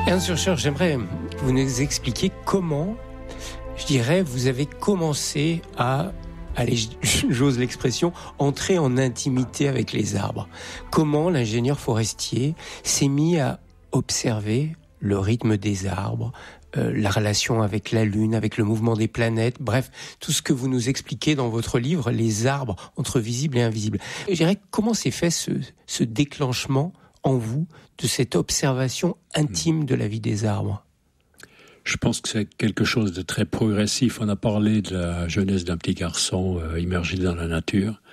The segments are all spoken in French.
Ernst Jurcher, j'aimerais que vous nous expliquiez comment, je dirais, vous avez commencé à, allez, j'ose l'expression, entrer en intimité avec les arbres. Comment l'ingénieur forestier s'est mis à observer le rythme des arbres, la relation avec la Lune, avec le mouvement des planètes, bref, tout ce que vous nous expliquez dans votre livre, les arbres entre visible et invisible. Je dirais, comment s'est fait ce déclenchement en vous de cette observation intime de la vie des arbres? Je pense que c'est quelque chose de très progressif. On a parlé de la jeunesse d'un petit garçon immergé dans la nature.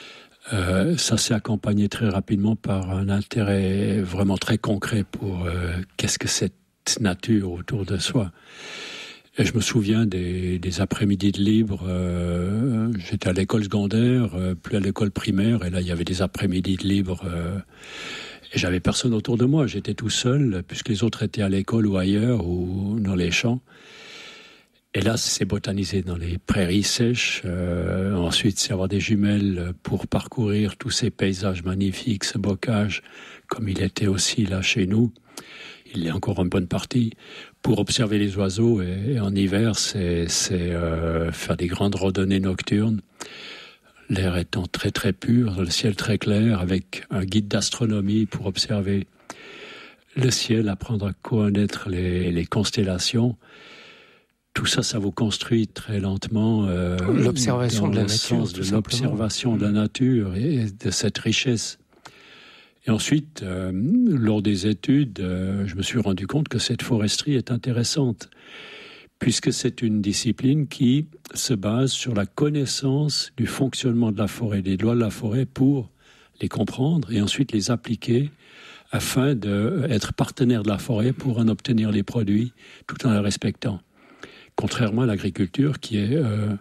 Ça s'est accompagné très rapidement par un intérêt vraiment très concret pour qu'est-ce que cette nature autour de soi. Et je me souviens des après-midi de libre. J'étais à l'école secondaire, plus à l'école primaire, et là il y avait des après-midi de libre. Et j'avais personne autour de moi. J'étais tout seul, puisque les autres étaient à l'école ou ailleurs, ou dans les champs. Et là, c'est botaniser dans les prairies sèches. Ensuite, c'est avoir des jumelles pour parcourir tous ces paysages magnifiques, ce bocage, comme il était aussi là chez nous. Il est encore en bonne partie. Pour observer les oiseaux, et en hiver, c'est faire des grandes randonnées nocturnes. L'air étant très très pur, le ciel très clair, avec un guide d'astronomie pour observer le ciel, apprendre à connaître les constellations. Tout ça, ça vous construit très lentement l'observation de la nature, sens de l'observation de la nature et de cette richesse. Et ensuite, lors des études, je me suis rendu compte que cette foresterie est intéressante, puisque c'est une discipline qui se base sur la connaissance du fonctionnement de la forêt, des lois de la forêt, pour les comprendre et ensuite les appliquer afin d'être partenaire de la forêt pour en obtenir les produits tout en la respectant. Contrairement à l'agriculture qui est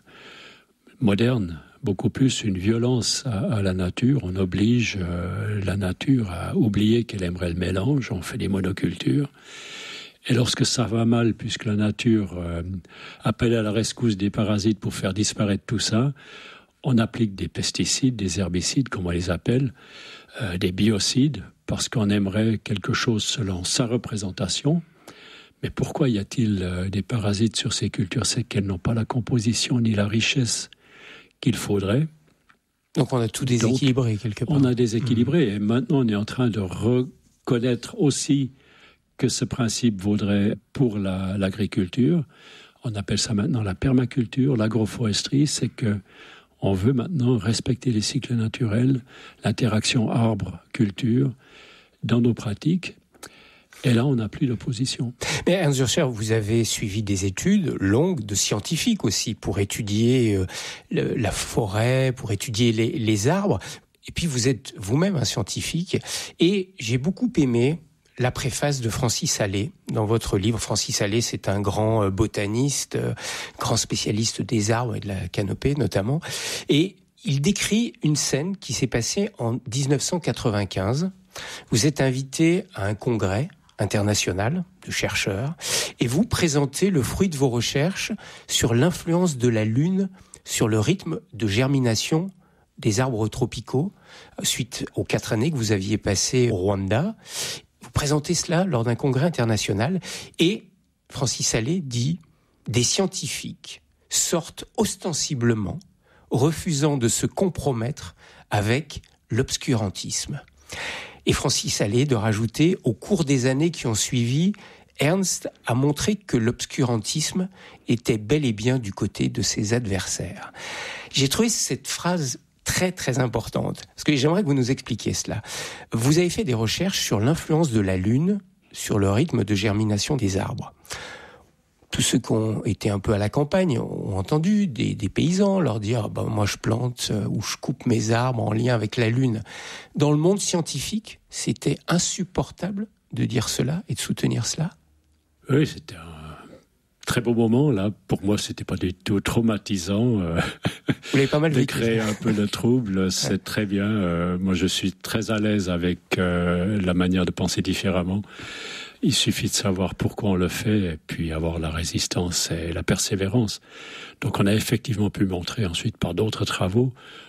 moderne, beaucoup plus une violence à la nature. On oblige la nature à oublier qu'elle aimerait le mélange, on fait des monocultures. Et lorsque ça va mal, puisque la nature appelle à la rescousse des parasites pour faire disparaître tout ça, on applique des pesticides, des herbicides, comme on les appelle, des biocides, parce qu'on aimerait quelque chose selon sa représentation. Mais pourquoi y a-t-il des parasites sur ces cultures? C'est qu'elles n'ont pas la composition ni la richesse qu'il faudrait. Donc on a tout déséquilibré quelque part. On a déséquilibré, et maintenant on est en train de reconnaître aussi que ce principe vaudrait pour l'agriculture. On appelle ça maintenant la permaculture, l'agroforesterie, c'est que on veut maintenant respecter les cycles naturels, l'interaction arbre-culture dans nos pratiques. Et là, on n'a plus d'opposition. Mais Ernst Jurcher, vous avez suivi des études longues de scientifiques aussi pour étudier la forêt, pour étudier les arbres. Et puis vous êtes vous-même un scientifique. Et j'ai beaucoup aimé la préface de Francis Allais dans votre livre. Francis Allais, c'est un grand botaniste, grand spécialiste des arbres et de la canopée notamment. Et il décrit une scène qui s'est passée en 1995. Vous êtes invité à un congrès international de chercheurs et vous présentez le fruit de vos recherches sur l'influence de la Lune sur le rythme de germination des arbres tropicaux suite aux 4 années que vous aviez passées au Rwanda. Vous présentez cela lors d'un congrès international et Francis Allais dit « Des scientifiques sortent ostensiblement refusant de se compromettre avec l'obscurantisme ». Et Francis Allais de rajouter, au cours des années qui ont suivi, Ernst a montré que l'obscurantisme était bel et bien du côté de ses adversaires. J'ai trouvé cette phrase très très importante, parce que j'aimerais que vous nous expliquiez cela. Vous avez fait des recherches sur l'influence de la Lune sur le rythme de germination des arbres. Tous ceux qui ont été un peu à la campagne ont entendu des paysans leur dire moi je plante ou je coupe mes arbres en lien avec la Lune. Dans le monde scientifique, c'était insupportable de dire cela et de soutenir cela. Oui, c'était un très beau moment là. Pour moi, c'était pas du tout traumatisant. Vous l'avez pas mal de vécu. créer un peu de trouble, c'est très bien. Moi, je suis très à l'aise avec la manière de penser différemment. Il suffit de savoir pourquoi on le fait et puis avoir la résistance et la persévérance. Donc on a effectivement pu montrer ensuite par d'autres travaux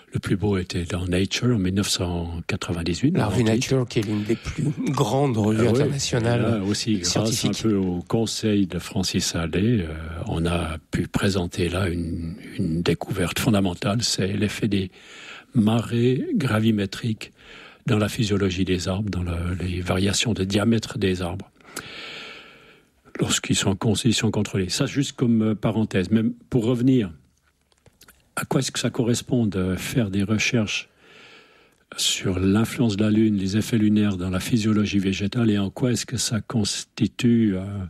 Le plus beau était dans Nature en 1998. La revue Nature, qui est l'une des plus grandes revues internationales là aussi, grâce un peu au conseil de Francis Halley, on a pu présenter là une découverte fondamentale, c'est l'effet des marées gravimétriques dans la physiologie des arbres, dans les variations de diamètre des arbres, lorsqu'ils sont contrôlés. Ça, juste comme parenthèse. Même pour revenir, à quoi est-ce que ça correspond de faire des recherches sur l'influence de la Lune, les effets lunaires dans la physiologie végétale, et en quoi est-ce que ça constitue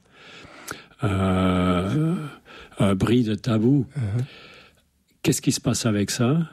un bris de tabou? Qu'est-ce qui se passe avec ça?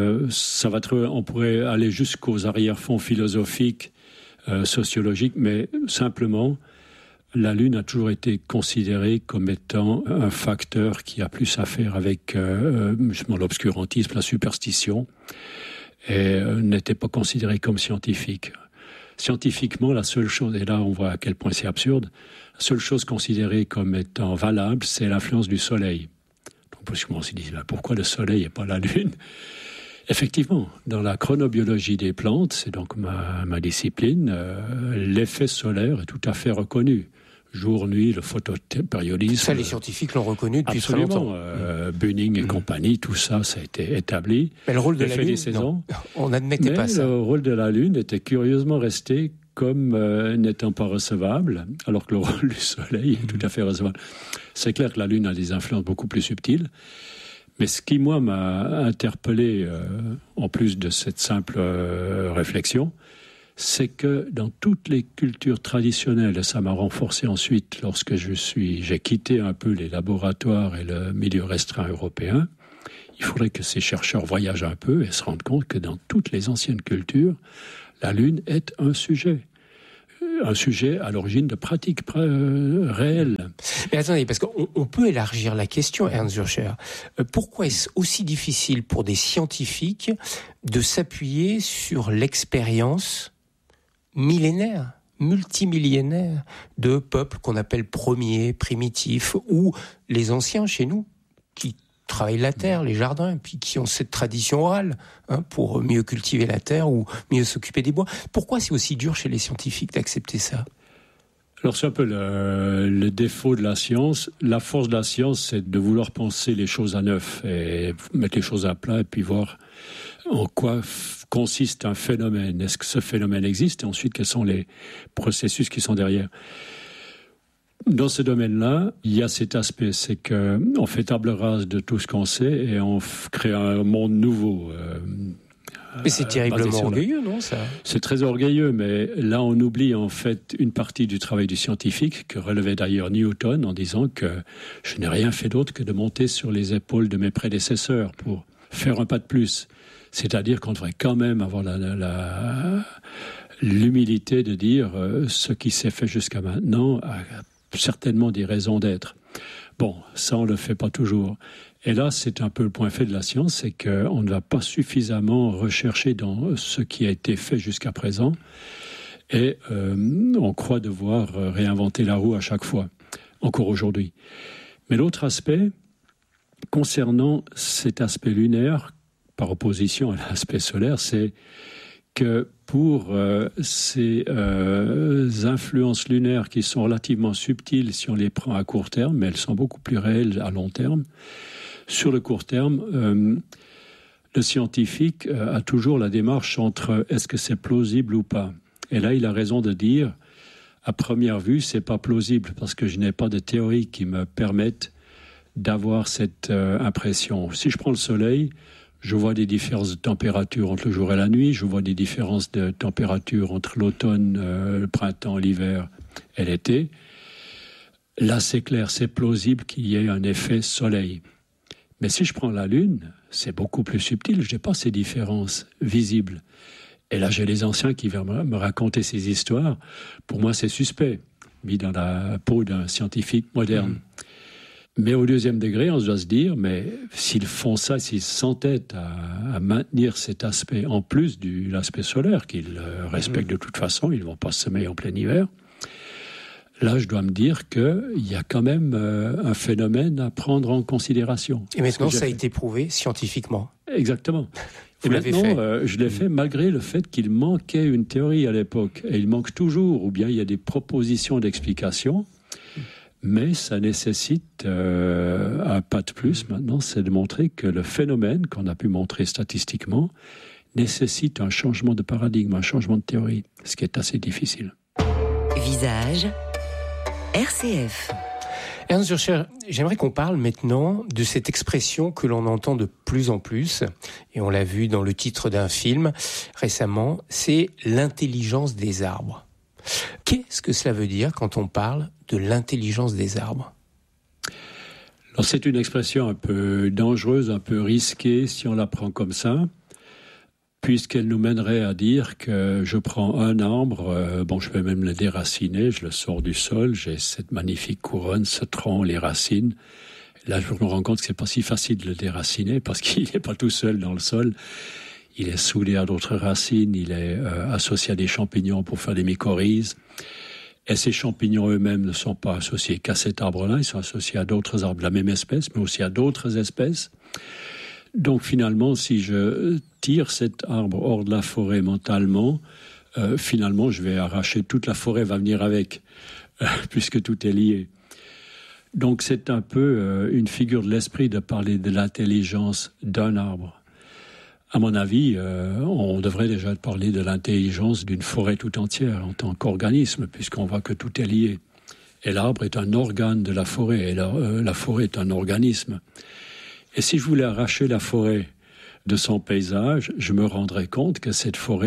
On pourrait aller jusqu'aux arrière-fonds philosophiques, sociologiques, mais simplement, la Lune a toujours été considérée comme étant un facteur qui a plus à faire avec justement l'obscurantisme, la superstition, et n'était pas considérée comme scientifique. Scientifiquement, la seule chose, et là on voit à quel point c'est absurde, la seule chose considérée comme étant valable, c'est l'influence du Soleil. Parce qu'on se dit, pourquoi le Soleil et pas la Lune? Effectivement, dans la chronobiologie des plantes, c'est donc ma discipline, l'effet solaire est tout à fait reconnu. Jour, nuit, le photopériodisme. Ça, les scientifiques l'ont reconnu depuis très longtemps. Bunning et compagnie, tout ça, ça a été établi. Mais le rôle de la Lune, non, on n'admettait pas ça. Le rôle de la Lune était curieusement resté comme n'étant pas recevable, alors que le rôle du Soleil est tout à fait recevable. C'est clair que la Lune a des influences beaucoup plus subtiles, mais ce qui, moi, m'a interpellé, en plus de cette simple réflexion, c'est que dans toutes les cultures traditionnelles, et ça m'a renforcé ensuite lorsque j'ai quitté un peu les laboratoires et le milieu restreint européen, il faudrait que ces chercheurs voyagent un peu et se rendent compte que dans toutes les anciennes cultures, la Lune est un sujet à l'origine de pratiques réelles. Mais attendez, parce qu'on peut élargir la question, Ernst Zürcher. Pourquoi est-ce aussi difficile pour des scientifiques de s'appuyer sur l'expérience millénaire, multimillénaire de peuples qu'on appelle premiers, primitifs, ou les anciens chez nous, qui travaillent la terre, les jardins, puis qui ont cette tradition orale pour mieux cultiver la terre ou mieux s'occuper des bois. Pourquoi c'est aussi dur chez les scientifiques d'accepter ça? Alors c'est un peu le défaut de la science. La force de la science, c'est de vouloir penser les choses à neuf et mettre les choses à plat et puis voir en quoi consiste un phénomène. Est-ce que ce phénomène existe? Et ensuite, quels sont les processus qui sont derrière? Dans ce domaine-là, il y a cet aspect, c'est qu'on fait table rase de tout ce qu'on sait et on crée un monde nouveau. Mais c'est terriblement orgueilleux, non, ça? C'est très orgueilleux, mais là, on oublie en fait une partie du travail du scientifique, que relevait d'ailleurs Newton, en disant que je n'ai rien fait d'autre que de monter sur les épaules de mes prédécesseurs pour faire un pas de plus. C'est-à-dire qu'on devrait quand même avoir l'humilité de dire ce qui s'est fait jusqu'à maintenant a certainement des raisons d'être. Bon, ça, on ne le fait pas toujours. Et là, c'est un peu le point fait de la science, c'est qu'on ne va pas suffisamment rechercher dans ce qui a été fait jusqu'à présent et on croit devoir réinventer la roue à chaque fois, encore aujourd'hui. Mais l'autre aspect, concernant cet aspect lunaire, par opposition à l'aspect solaire, c'est que pour ces influences lunaires qui sont relativement subtiles si on les prend à court terme, mais elles sont beaucoup plus réelles à long terme, sur le court terme, le scientifique a toujours la démarche entre est-ce que c'est plausible ou pas. Et là, il a raison de dire, à première vue, c'est pas plausible parce que je n'ai pas de théorie qui me permette d'avoir cette impression. Si je prends le Soleil, je vois des différences de température entre le jour et la nuit, je vois des différences de température entre l'automne, le printemps, l'hiver et l'été. Là, c'est clair, c'est plausible qu'il y ait un effet soleil. Mais si je prends la Lune, c'est beaucoup plus subtil, je n'ai pas ces différences visibles. Et là, j'ai les anciens qui viennent me raconter ces histoires. Pour moi, c'est suspect, mis dans la peau d'un scientifique moderne. Mais au deuxième degré, on doit se dire, mais s'ils font ça, s'ils s'entêtent à maintenir cet aspect, en plus de l'aspect solaire, qu'ils respectent de toute façon, ils ne vont pas semer en plein hiver, là, je dois me dire qu'il y a quand même un phénomène à prendre en considération. Et maintenant, ça a été prouvé scientifiquement. Exactement. Vous l'avez fait. Je l'ai fait malgré le fait qu'il manquait une théorie à l'époque. Et il manque toujours, ou bien il y a des propositions d'explication. Mais ça nécessite un pas de plus maintenant, c'est de montrer que le phénomène qu'on a pu montrer statistiquement nécessite un changement de paradigme, un changement de théorie, ce qui est assez difficile. Visage RCF. Ernst Zürcher, j'aimerais qu'on parle maintenant de cette expression que l'on entend de plus en plus, et on l'a vu dans le titre d'un film récemment, c'est l'intelligence des arbres. Qu'est-ce que cela veut dire quand on parle de l'intelligence des arbres ? Alors, c'est une expression un peu dangereuse, un peu risquée si on la prend comme ça, puisqu'elle nous mènerait à dire que je prends un arbre, je peux même le déraciner, je le sors du sol, j'ai cette magnifique couronne, ce tronc, les racines. Là, je me rends compte que c'est pas si facile de le déraciner parce qu'il n'est pas tout seul dans le sol. Il est soudé à d'autres racines, il est associé à des champignons pour faire des mycorhizes. Et ces champignons eux-mêmes ne sont pas associés qu'à cet arbre-là, ils sont associés à d'autres arbres de la même espèce, mais aussi à d'autres espèces. Donc finalement, si je tire cet arbre hors de la forêt mentalement, finalement je vais arracher toute la forêt, va venir avec, puisque tout est lié. Donc c'est un peu une figure de l'esprit de parler de l'intelligence d'un arbre. À mon avis, on devrait déjà parler de l'intelligence d'une forêt tout entière en tant qu'organisme, puisqu'on voit que tout est lié. Et l'arbre est un organe de la forêt, et la forêt est un organisme. Et si je voulais arracher la forêt de son paysage, je me rendrais compte que cette forêt